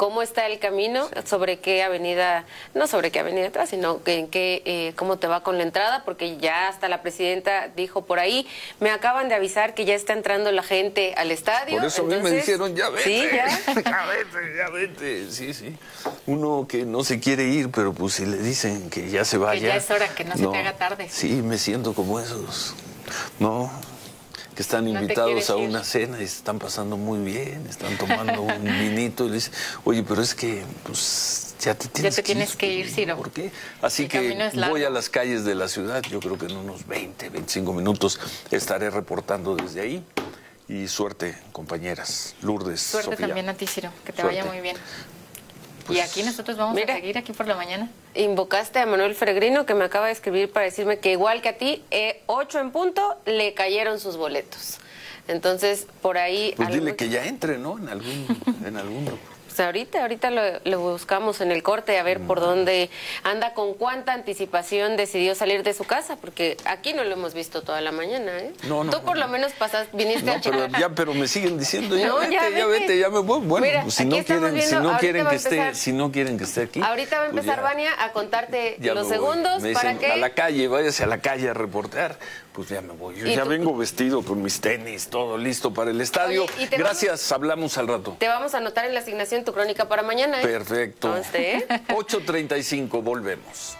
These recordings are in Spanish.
cómo está el camino, sobre qué avenida, no sobre qué avenida atrás, sino en qué, cómo te va con la entrada, porque ya hasta la presidenta dijo por ahí, me acaban de avisar que ya está entrando la gente al estadio. Por eso a mí me dijeron, ya vete, ¿sí, ya vete, sí. Uno que no se quiere ir, pero pues si le dicen que ya se vaya. Que ya es hora, que no se te haga tarde. Sí, me siento como esos, ¿no? Que están invitados a una cena y se están pasando muy bien, están tomando un vinito y le dicen, oye, pero es que pues ya te tienes que ir, Ciro. ¿Por qué? Así que voy a las calles de la ciudad, yo creo que en unos 20, 25 minutos estaré reportando desde ahí. Y suerte, compañeras. Lourdes, suerte Sofía. También a ti, Ciro, que te vaya muy bien. Pues, y aquí nosotros vamos a seguir aquí por la mañana. Invocaste a Manuel Feregrino, que me acaba de escribir para decirme que igual que a ti, 8 en punto, le cayeron sus boletos. Entonces, por ahí... Pues dile que ya entre, ¿no? En algún Pues ahorita lo buscamos en el corte a ver por dónde anda, con cuánta anticipación decidió salir de su casa, porque aquí no lo hemos visto toda la mañana, ¿eh? No, tú por lo menos viniste a checar. Pero me siguen diciendo, ya vete, ya me voy. Bueno, mira, pues si no quieren que esté aquí. Ahorita va a empezar Vania a contarte los segundos me dicen, para que... a la calle, váyase a la calle a reportear. Pues ya me voy. Yo ya vengo vestido con mis tenis, todo listo para el estadio. Oye, gracias, hablamos al rato. Te vamos a anotar en la asignación tu crónica para mañana, ¿eh? Perfecto. 8:35, volvemos.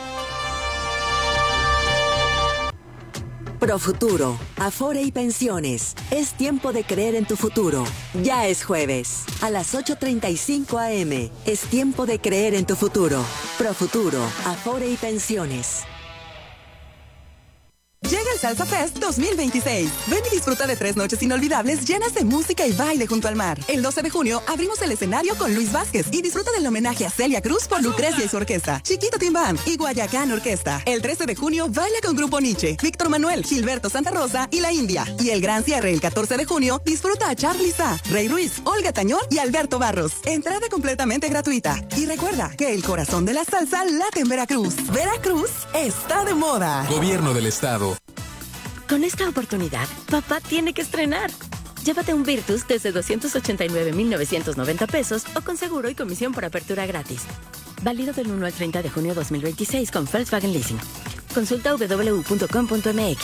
Profuturo, Afore y Pensiones. Es tiempo de creer en tu futuro. Ya es jueves. A las 8:35 a.m. Es tiempo de creer en tu futuro. Profuturo, Afore y Pensiones. Llega el Salsa Fest 2026. Ven y disfruta de 3 noches inolvidables llenas de música y baile junto al mar. El 12 de junio abrimos el escenario con Luis Vázquez y disfruta del homenaje a Celia Cruz por Lucrecia y su orquesta, Chiquito Timbán y Guayacán Orquesta. El 13 de junio baila con Grupo Nietzsche, Víctor Manuel, Gilberto Santa Rosa y La India. Y el gran cierre el 14 de junio disfruta a Charly Sa, Rey Ruiz, Olga Tañón y Alberto Barros. Entrada completamente gratuita. Y recuerda que el corazón de la salsa late en Veracruz. Veracruz está de moda. Gobierno del Estado. Con esta oportunidad, papá tiene que estrenar. Llévate un Virtus desde 289,990 pesos o con seguro y comisión por apertura gratis. Válido del 1 al 30 de junio 2026 con Volkswagen Leasing. Consulta www.com.mx.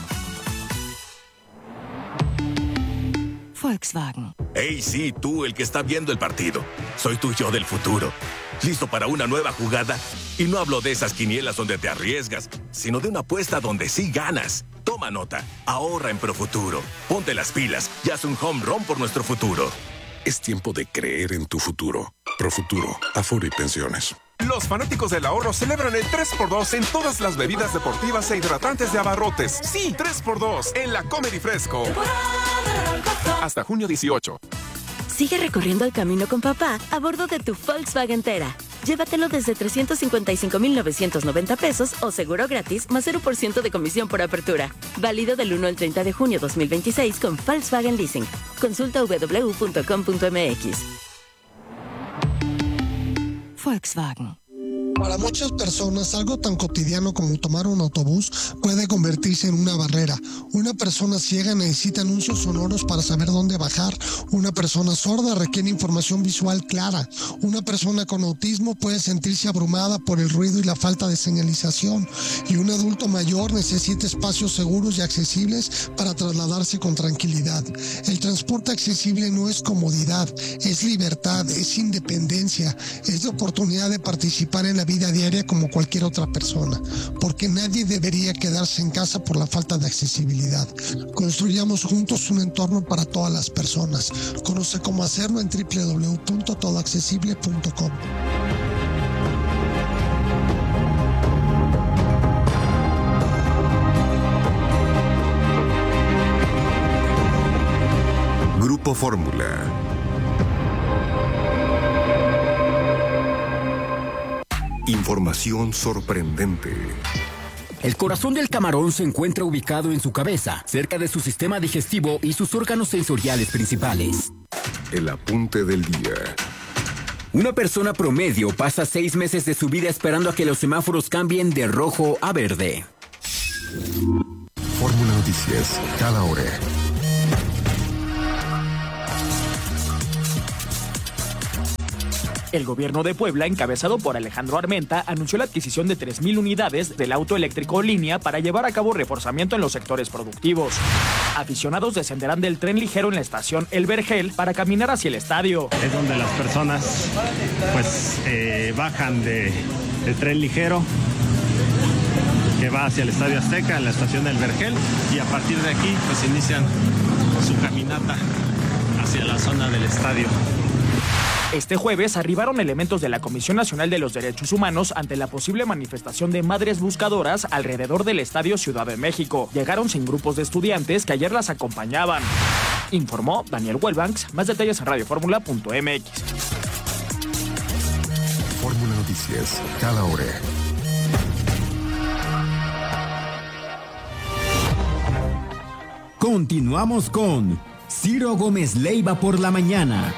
Volkswagen. Hey, sí, tú, el que está viendo el partido. Soy tu yo del futuro. ¿Listo para una nueva jugada? Y no hablo de esas quinielas donde te arriesgas, sino de una apuesta donde sí ganas. Toma nota, ahorra en Profuturo. Ponte las pilas y haz un home run por nuestro futuro. Es tiempo de creer en tu futuro. Profuturo, Afore y Pensiones. Los fanáticos del ahorro celebran el 3x2 en todas las bebidas deportivas e hidratantes de Abarrotes. Sí, 3x2 en la Comedy Fresco. Hasta junio 18. Sigue recorriendo el camino con papá a bordo de tu Volkswagen Tera. Llévatelo desde 355,990 pesos o seguro gratis más 0% de comisión por apertura. Válido del 1 al 30 de junio 2026 con Volkswagen Leasing. Consulta www.com.mx. Volkswagen. Para muchas personas, algo tan cotidiano como tomar un autobús puede convertirse en una barrera. Una persona ciega necesita anuncios sonoros para saber dónde bajar. Una persona sorda requiere información visual clara. Una persona con autismo puede sentirse abrumada por el ruido y la falta de señalización. Y un adulto mayor necesita espacios seguros y accesibles para trasladarse con tranquilidad. El transporte accesible no es comodidad, es libertad, es independencia, es la oportunidad de participar en la vida diaria como cualquier otra persona, porque nadie debería quedarse en casa por la falta de accesibilidad. Construyamos juntos un entorno para todas las personas. Conoce cómo hacerlo en www.todoaccesible.com. Grupo Fórmula. Información sorprendente. El corazón del camarón se encuentra ubicado en su cabeza, cerca de su sistema digestivo y sus órganos sensoriales principales. El apunte del día. Una persona promedio pasa 6 meses de su vida esperando a que los semáforos cambien de rojo a verde. Fórmula Noticias, cada hora. El gobierno de Puebla, encabezado por Alejandro Armenta, anunció la adquisición de 3,000 unidades del auto eléctrico Línea para llevar a cabo reforzamiento en los sectores productivos. Aficionados descenderán del tren ligero en la estación El Vergel para caminar hacia el estadio. Es donde las personas bajan del tren ligero que va hacia el Estadio Azteca en la estación del Vergel, y a partir de aquí pues inician su caminata hacia la zona del estadio. Este jueves arribaron elementos de la Comisión Nacional de los Derechos Humanos ante la posible manifestación de madres buscadoras alrededor del Estadio Ciudad de México. Llegaron sin grupos de estudiantes que ayer las acompañaban. Informó Daniel Huelbanks. Más detalles en radioformula.mx. Fórmula Noticias, cada hora. Continuamos con Ciro Gómez Leiva por la mañana.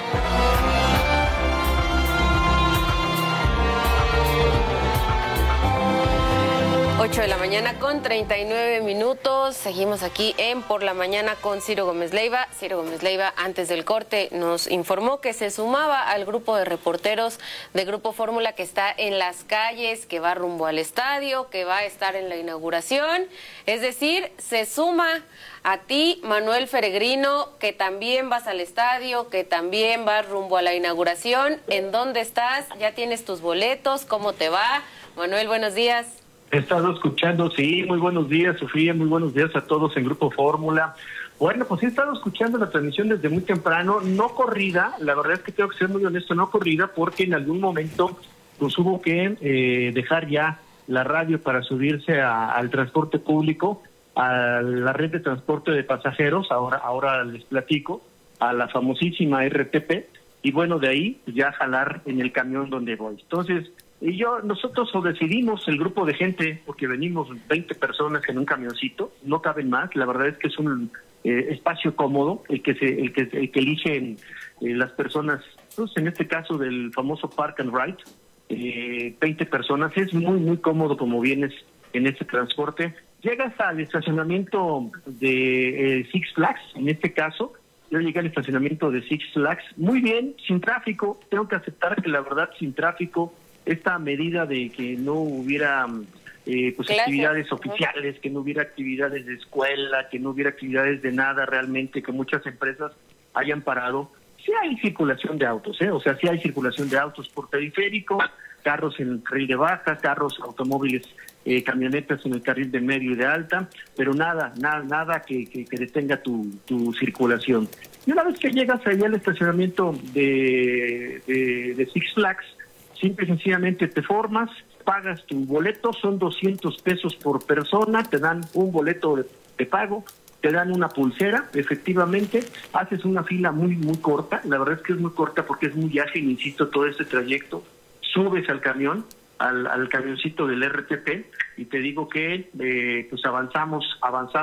8 de la mañana con 39 minutos. Seguimos aquí en Por la Mañana con Ciro Gómez Leiva. Ciro Gómez Leiva, antes del corte, nos informó que se sumaba al grupo de reporteros de Grupo Fórmula que está en las calles, que va rumbo al estadio, que va a estar en la inauguración. Es decir, se suma a ti, Manuel Feregrino, que también vas al estadio, que también vas rumbo a la inauguración. ¿En dónde estás? ¿Ya tienes tus boletos? ¿Cómo te va? Manuel, buenos días. He estado escuchando, sí, muy buenos días, Sofía, muy buenos días a todos en Grupo Fórmula. Bueno, pues he estado escuchando la transmisión desde muy temprano, no corrida, la verdad es que tengo que ser muy honesto, no corrida, porque en algún momento pues hubo que dejar ya la radio para subirse al transporte público, a la red de transporte de pasajeros, ahora les platico, a la famosísima RTP, y bueno, de ahí ya jalar en el camión donde voy. Entonces, nosotros decidimos, el grupo de gente, porque venimos 20 personas en un camioncito, no caben más, la verdad es que es un espacio cómodo, el que eligen las personas, pues en este caso del famoso Park and Ride, 20 personas, es muy, muy cómodo como vienes en este transporte. Llegas al estacionamiento de Six Flags, en este caso, yo llegué al estacionamiento de Six Flags, muy bien, sin tráfico, tengo que aceptar que la verdad sin tráfico, esta medida de que no hubiera actividades oficiales, que no hubiera actividades de escuela, que no hubiera actividades de nada realmente, que muchas empresas hayan parado. Sí hay circulación de autos, o sea, sí hay circulación de autos por periférico, carros en el carril de baja, carros, automóviles, camionetas en el carril de medio y de alta, pero nada que detenga tu circulación. Y una vez que llegas allá al estacionamiento de Six Flags, simple y sencillamente te formas, pagas tu boleto, son 200 pesos por persona, te dan un boleto de pago, te dan una pulsera, efectivamente, haces una fila muy, muy corta, la verdad es que es muy corta porque es muy ágil, insisto, todo este trayecto, subes al camión, al camioncito del RTP, y te digo que pues avanzamos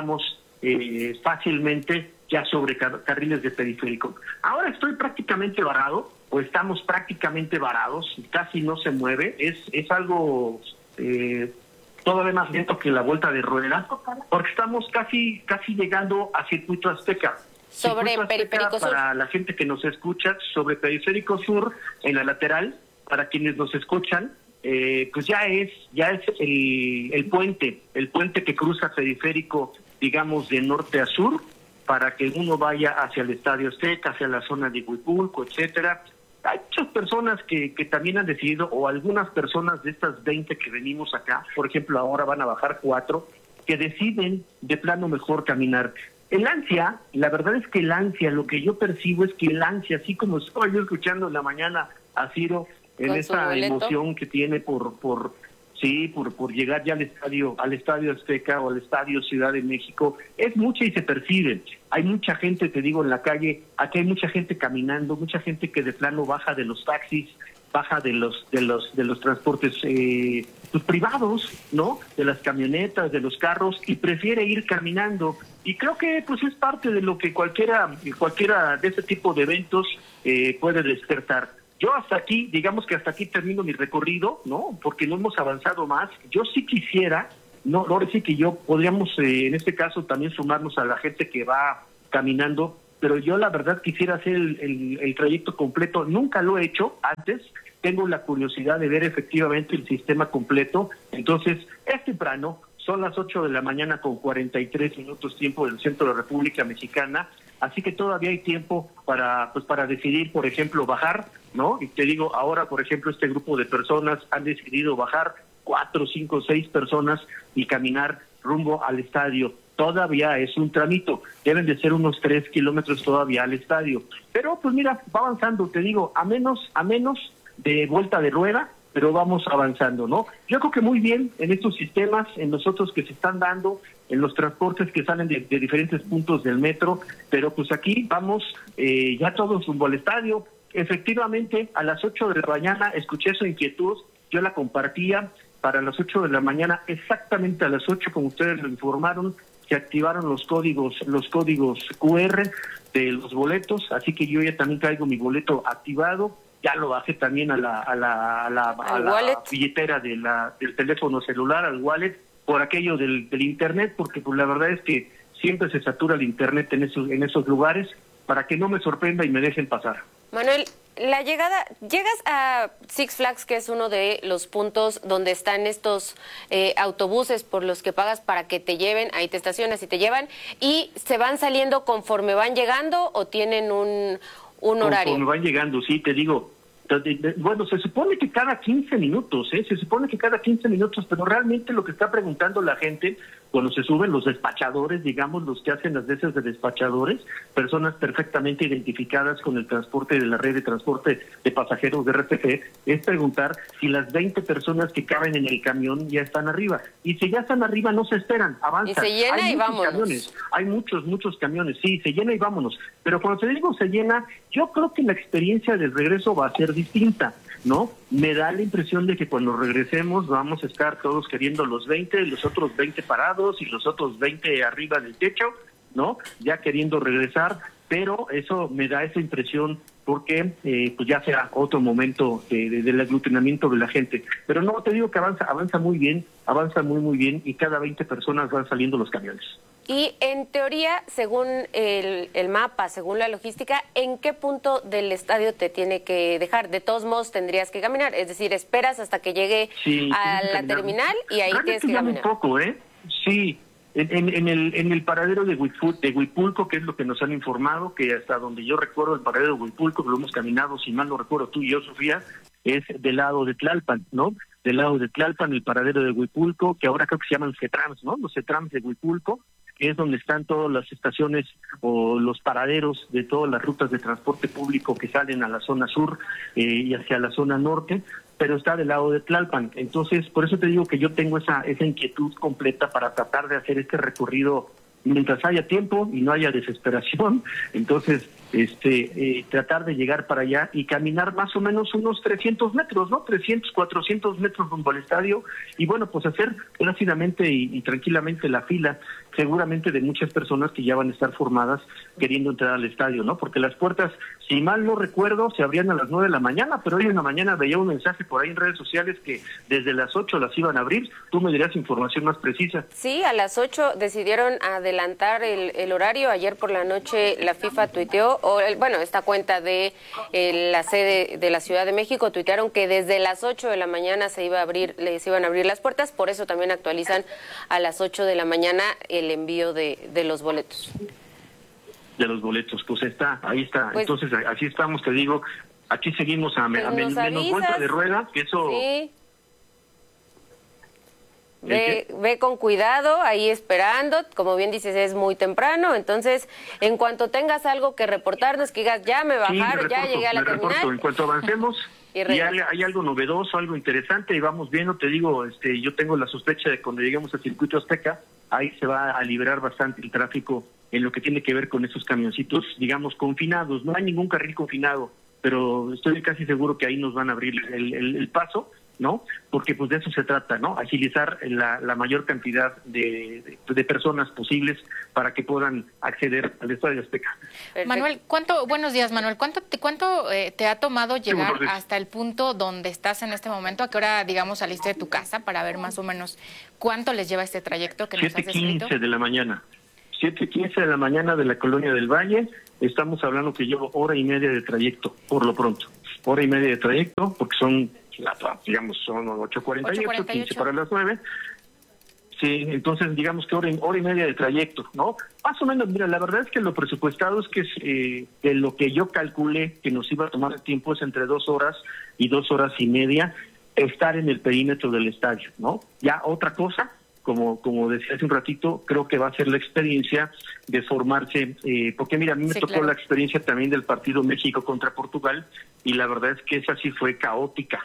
fácilmente ya sobre carriles de periférico. Ahora estoy prácticamente varado, o estamos prácticamente varados, casi no se mueve, es algo todavía más lento que la vuelta de rueda, porque estamos casi llegando a Circuito Azteca. Sobre Periférico Sur. Para la gente que nos escucha, sobre Periférico Sur, en la lateral, para quienes nos escuchan, pues ya es el puente que cruza Periférico, digamos, de norte a sur, para que uno vaya hacia el Estadio Azteca, hacia la zona de Huipulco, etcétera. Hay muchas personas que también han decidido, o algunas personas de estas 20 que venimos acá, por ejemplo, ahora van a bajar 4, que deciden de plano mejor caminar. El ansia, la verdad es que el ansia, lo que yo percibo es que el ansia, así como estoy yo escuchando en la mañana a Ciro, en esa emoción que tiene por llegar ya al estadio Azteca o al estadio Ciudad de México, es mucha y se percibe. Hay mucha gente, te digo, en la calle, aquí hay mucha gente caminando, mucha gente que de plano baja de los taxis, baja de los transportes pues privados, ¿no? De las camionetas, de los carros, y prefiere ir caminando. Y creo que pues es parte de lo que cualquiera de ese tipo de eventos puede despertar. Yo hasta aquí, digamos que hasta aquí termino mi recorrido, ¿no? Porque no hemos avanzado más. Yo sí quisiera, ahora sí que podríamos en este caso también sumarnos a la gente que va caminando, pero yo la verdad quisiera hacer el trayecto completo. Nunca lo he hecho antes, tengo la curiosidad de ver efectivamente el sistema completo. Entonces, es temprano, son las 8 de la mañana con 43 minutos tiempo del centro de la República Mexicana, así que todavía hay tiempo para decidir, por ejemplo, bajar, ¿no? Y te digo, ahora, por ejemplo, este grupo de personas han decidido bajar 4, 5, 6 personas y caminar rumbo al estadio. Todavía es un tramito, deben de ser unos 3 kilómetros todavía al estadio. Pero pues mira, va avanzando, te digo, a menos de vuelta de rueda, pero vamos avanzando, ¿no? Yo creo que muy bien en estos sistemas, en los otros que se están dando, en los transportes que salen de diferentes puntos del metro, pero pues aquí vamos ya todos rumbo al estadio. Efectivamente, a las 8 de la mañana escuché su inquietud, yo la compartía. Para las 8 de la mañana, exactamente a las 8, como ustedes lo informaron, se activaron los códigos QR de los boletos, así que yo ya también traigo mi boleto activado, ya lo bajé también a la billetera del teléfono celular, al wallet, por aquello del internet, porque pues la verdad es que siempre se satura el internet en esos lugares, para que no me sorprenda y me dejen pasar. Manuel, llegas a Six Flags, que es uno de los puntos donde están estos autobuses por los que pagas para que te lleven, ahí te estacionas y te llevan, y se van saliendo conforme van llegando o tienen un horario. Conforme van llegando, sí, te digo. Bueno, se supone que cada 15 minutos, pero realmente lo que está preguntando la gente cuando se suben los despachadores, digamos, los que hacen las veces de despachadores, personas perfectamente identificadas con el transporte de la red de transporte de pasajeros de RTP, es preguntar si las 20 personas que caben en el camión ya están arriba. Y si ya están arriba, no se esperan, avanzan. Y se llena y vámonos. Hay muchos camiones, sí, se llena y vámonos. Pero cuando te digo se llena, yo creo que la experiencia del regreso va a ser distinta, ¿no? Me da la impresión de que cuando regresemos vamos a estar todos queriendo los 20, los otros 20 parados y los otros 20 arriba del techo, ¿no? Ya queriendo regresar, pero eso me da esa impresión porque pues ya será otro momento del aglutinamiento de la gente. Pero no, te digo que avanza muy bien, avanza muy bien y cada 20 personas van saliendo los camiones. Y en teoría, según el mapa, según la logística, ¿en qué punto del estadio te tiene que dejar? De todos modos tendrías que caminar, es decir, esperas hasta que llegue a la terminal y ahí tienes que caminar. Un poco, Sí, en el paradero de Huipulco, que es lo que nos han informado, que hasta donde yo recuerdo el paradero de Huipulco, que lo hemos caminado, si mal no recuerdo tú y yo, Sofía, es del lado de Tlalpan, ¿no? Del lado de Tlalpan, el paradero de Huipulco, que ahora creo que se llaman CETRAMS, ¿no? Los CETRAMS de Huipulco, que es donde están todas las estaciones o los paraderos de todas las rutas de transporte público que salen a la zona sur y hacia la zona norte, pero está del lado de Tlalpan. Entonces, por eso te digo que yo tengo esa inquietud completa para tratar de hacer este recorrido mientras haya tiempo y no haya desesperación. Entonces, tratar de llegar para allá y caminar más o menos unos 300 metros, ¿no? 300, 400 metros rumbo al estadio y bueno, pues hacer plácidamente y tranquilamente la fila, seguramente de muchas personas que ya van a estar formadas queriendo entrar al estadio, ¿no? Porque las puertas, si mal no recuerdo, se abrían a las 9 de la mañana, pero hoy en la mañana veía un mensaje por ahí en redes sociales que desde las 8 las iban a abrir. Tú me dirás información más precisa. Sí, a las 8 decidieron adelantar el horario. Ayer por la noche la FIFA tuiteó, esta cuenta de la sede de la Ciudad de México tuitearon que desde las 8 de la mañana les iban a abrir las puertas, por eso también actualizan a las 8 de la mañana el envío de los boletos. De los boletos, pues ahí está. Pues, entonces, así estamos, te digo, aquí seguimos a menos vuelta de rueda, que eso... Sí. Ve con cuidado, ahí esperando, como bien dices, es muy temprano, entonces, en cuanto tengas algo que reportarnos, que digas, ya me bajaron, ya llegué a la terminal. En cuanto avancemos, y hay algo novedoso, algo interesante, y vamos viendo, te digo, yo tengo la sospecha de que cuando lleguemos al Circuito Azteca, ahí se va a liberar bastante el tráfico en lo que tiene que ver con esos camioncitos, digamos, confinados. No hay ningún carril confinado, pero estoy casi seguro que ahí nos van a abrir el paso, ¿no? Porque pues de eso se trata, ¿no? Agilizar la mayor cantidad de personas posibles para que puedan acceder al Estadio Azteca. Manuel, buenos días, Manuel, ¿cuánto te ha tomado llegar hasta el punto donde estás en este momento? ¿A qué hora, digamos, saliste de tu casa para ver más o menos cuánto les lleva este trayecto que nos has descrito? 7:15 de la mañana. 7:15 de la mañana de la Colonia del Valle, estamos hablando que llevo hora y media de trayecto, por lo pronto. Hora y media de trayecto, porque son 8:48, 15 para las 9. Sí, entonces digamos que hora y media de trayecto, ¿no? Más o menos, mira, la verdad es que lo presupuestado es que de lo que yo calculé que nos iba a tomar el tiempo es entre 2 horas y 2 horas y media estar en el perímetro del estadio, ¿no? Ya otra cosa, como decía hace un ratito, creo que va a ser la experiencia de formarse, porque mira, a mí me tocó la experiencia también del partido México contra Portugal, y la verdad es que esa sí fue caótica,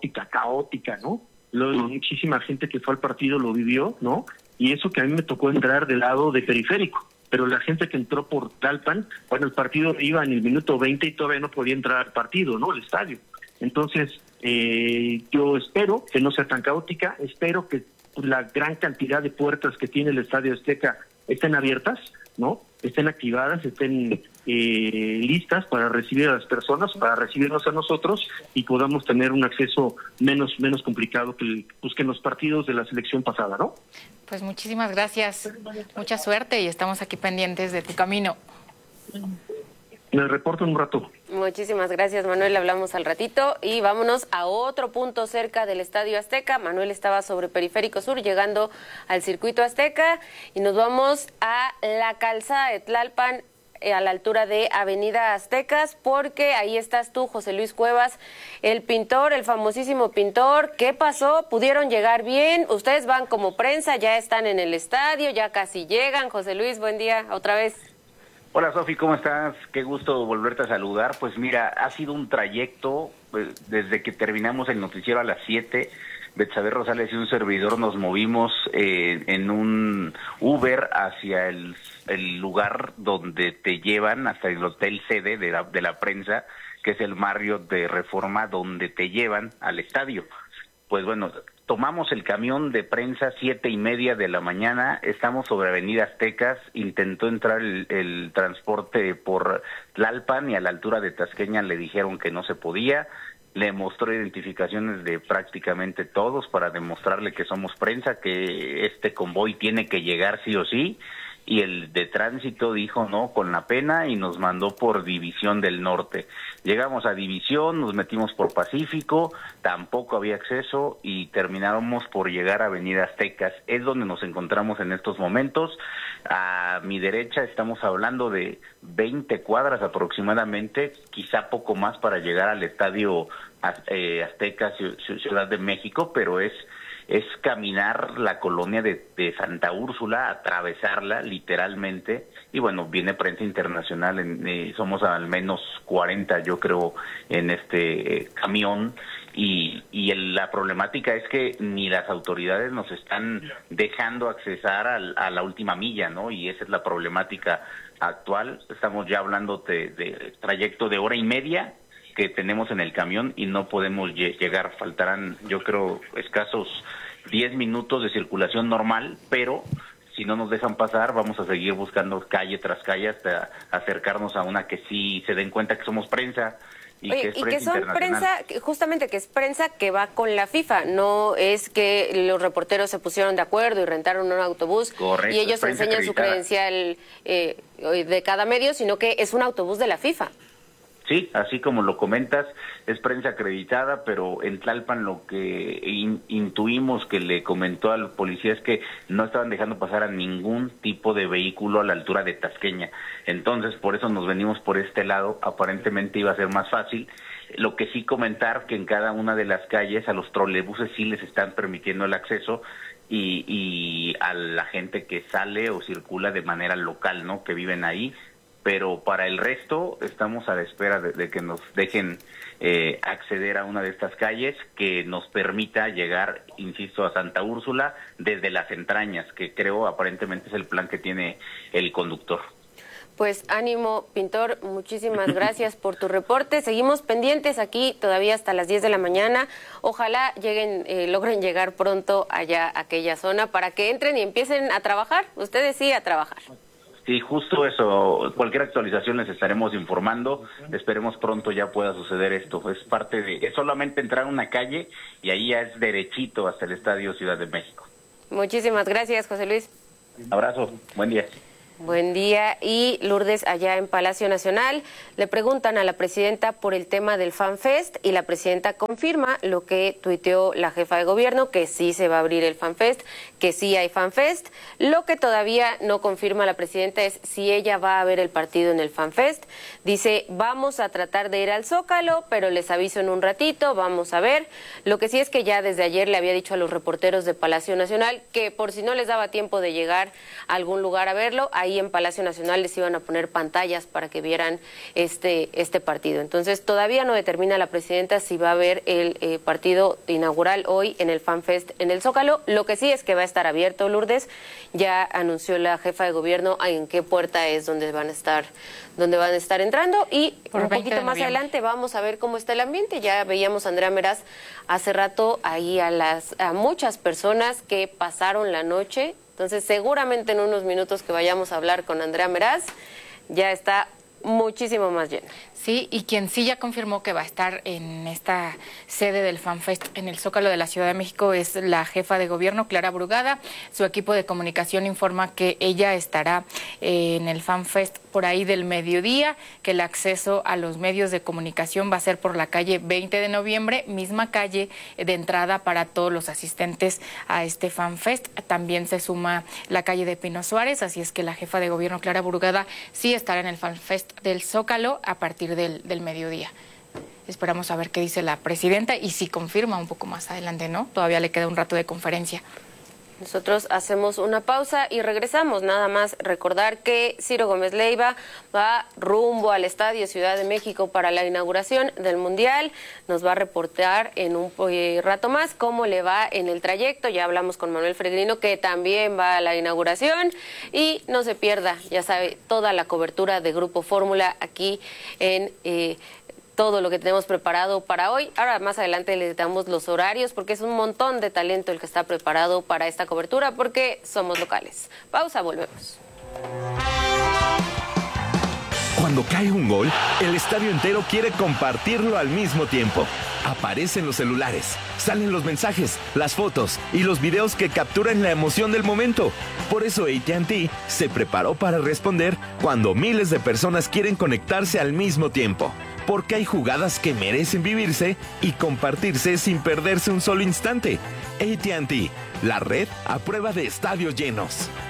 ¿no? Muchísima gente que fue al partido lo vivió, ¿no? Y eso que a mí me tocó entrar del lado de periférico, pero la gente que entró por Tlalpan, bueno, el partido iba en el minuto 20 y todavía no podía entrar al partido, ¿no? Al estadio. Entonces, yo espero que no sea tan caótica, espero que la gran cantidad de puertas que tiene el Estadio Azteca estén abiertas, ¿no? Estén activadas, estén listas para recibir a las personas, para recibirnos a nosotros y podamos tener un acceso menos complicado que en los partidos de la selección pasada, ¿no? Pues muchísimas gracias, mucha suerte y estamos aquí pendientes de tu camino. Me reporto en un rato. Muchísimas gracias, Manuel. Hablamos al ratito y vámonos a otro punto cerca del Estadio Azteca. Manuel estaba sobre Periférico Sur, llegando al Circuito Azteca, y nos vamos a la calzada de Tlalpan, a la altura de Avenida Aztecas, porque ahí estás tú, José Luis Cuevas, el pintor, el famosísimo pintor. ¿Qué pasó? ¿Pudieron llegar bien? Ustedes van como prensa, ya están en el estadio, ya casi llegan. José Luis, buen día, otra vez. Hola Sofi, ¿cómo estás? Qué gusto volverte a saludar. Pues mira, ha sido un trayecto, desde que terminamos el noticiero a las 7, Betsabe Rosales y un servidor nos movimos en un Uber hacia el lugar donde te llevan, hasta el hotel sede de la prensa, que es el Marriott de Reforma, donde te llevan al estadio. Pues bueno, tomamos el camión de prensa 7:30 de la mañana, estamos sobre Avenida Aztecas, intentó entrar el transporte por Tlalpan y a la altura de Tasqueña le dijeron que no se podía, le mostró identificaciones de prácticamente todos para demostrarle que somos prensa, que este convoy tiene que llegar sí o sí, y el de tránsito dijo no con la pena y nos mandó por División del Norte. Llegamos a División, nos metimos por Pacífico, tampoco había acceso y terminamos por llegar a Avenida Aztecas. Es donde nos encontramos en estos momentos. A mi derecha estamos hablando de 20 cuadras aproximadamente, quizá poco más para llegar al Estadio Azteca Ciudad de México, pero es caminar la colonia de Santa Úrsula, atravesarla literalmente, y bueno, viene prensa internacional, somos al menos 40 yo creo en este camión, y la problemática es que ni las autoridades nos están dejando accesar a la última milla, ¿no? Y esa es la problemática actual. Estamos ya hablando de trayecto de hora y media que tenemos en el camión y no podemos llegar, faltarán yo creo escasos 10 minutos de circulación normal, pero si no nos dejan pasar vamos a seguir buscando calle tras calle hasta acercarnos a una que sí se den cuenta que somos prensa. Oye, y que son prensa, justamente que es prensa que va con la FIFA, no es que los reporteros se pusieron de acuerdo y rentaron un autobús. Correcto, y ellos enseñan su credencial de cada medio, sino que es un autobús de la FIFA. Sí, así como lo comentas, es prensa acreditada, pero en Tlalpan lo que intuimos que le comentó al policía es que no estaban dejando pasar a ningún tipo de vehículo a la altura de Tasqueña. Entonces, por eso nos venimos por este lado, aparentemente iba a ser más fácil. Lo que sí comentar que en cada una de las calles a los trolebuses sí les están permitiendo el acceso y a la gente que sale o circula de manera local, ¿no? Que viven ahí. Pero para el resto estamos a la espera de que nos dejen acceder a una de estas calles que nos permita llegar, insisto, a Santa Úrsula desde las entrañas, que creo aparentemente es el plan que tiene el conductor. Pues ánimo, pintor, muchísimas gracias por tu reporte. Seguimos pendientes aquí todavía hasta las 10 de la mañana. Ojalá logren llegar pronto allá a aquella zona para que entren y empiecen a trabajar. Ustedes sí a trabajar. Sí, justo eso. Cualquier actualización les estaremos informando. Esperemos pronto ya pueda suceder esto. Es solamente entrar a una calle y ahí ya es derechito hasta el Estadio Ciudad de México. Muchísimas gracias, José Luis. Abrazo, buen día. Buen día. Y Lourdes, allá en Palacio Nacional, le preguntan a la presidenta por el tema del FanFest y la presidenta confirma lo que tuiteó la jefa de gobierno, que sí se va a abrir el FanFest, que sí hay FanFest. Lo que todavía no confirma la presidenta es si ella va a ver el partido en el FanFest. Dice, vamos a tratar de ir al Zócalo, pero les aviso en un ratito, vamos a ver. Lo que sí es que ya desde ayer le había dicho a los reporteros de Palacio Nacional que por si no les daba tiempo de llegar a algún lugar a verlo, ahí en Palacio Nacional les iban a poner pantallas para que vieran este partido. Entonces todavía no determina la presidenta si va a haber el partido inaugural hoy en el FanFest en el Zócalo. Lo que sí es que va a estar abierto, Lourdes. Ya anunció la jefa de gobierno en qué puerta es donde van a estar entrando, y un poquito más adelante vamos a ver cómo está el ambiente. Ya veíamos a Andrea Meraz hace rato ahí a muchas personas que pasaron la noche. Entonces, seguramente en unos minutos que vayamos a hablar con Andrea Meraz, ya está muchísimo más lleno. Sí, y quien sí ya confirmó que va a estar en esta sede del FanFest en el Zócalo de la Ciudad de México es la jefa de gobierno, Clara Brugada. Su equipo de comunicación informa que ella estará en el FanFest por ahí del mediodía, que el acceso a los medios de comunicación va a ser por la calle 20 de noviembre, misma calle de entrada para todos los asistentes a este FanFest. También se suma la calle de Pino Suárez, así es que la jefa de gobierno, Clara Brugada, sí estará en el FanFest del Zócalo a partir del mediodía. Esperamos a ver qué dice la presidenta y si confirma un poco más adelante, ¿no? Todavía le queda un rato de conferencia. Nosotros hacemos una pausa y regresamos. Nada más recordar que Ciro Gómez Leiva va rumbo al Estadio Ciudad de México para la inauguración del Mundial. Nos va a reportar en un rato más cómo le va en el trayecto. Ya hablamos con Manuel Fregrino, que también va a la inauguración. Y no se pierda, ya sabe, toda la cobertura de Grupo Fórmula aquí en todo lo que tenemos preparado para hoy. Ahora más adelante les damos los horarios porque es un montón de talento el que está preparado para esta cobertura porque somos locales. Pausa, volvemos. Cuando cae un gol, el estadio entero quiere compartirlo al mismo tiempo. Aparecen los celulares, salen los mensajes, las fotos y los videos que capturan la emoción del momento. Por eso AT&T se preparó para responder cuando miles de personas quieren conectarse al mismo tiempo. Porque hay jugadas que merecen vivirse y compartirse sin perderse un solo instante. AT&T, la red a prueba de estadios llenos.